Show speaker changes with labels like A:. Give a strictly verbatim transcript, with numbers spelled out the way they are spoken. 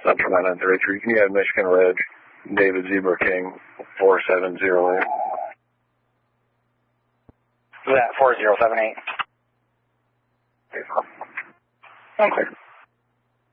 A: Central nine nine three three. Can you have Michigan Red, David Zebra King, four seven zero eight?
B: Was that four zero seven eight? Okay.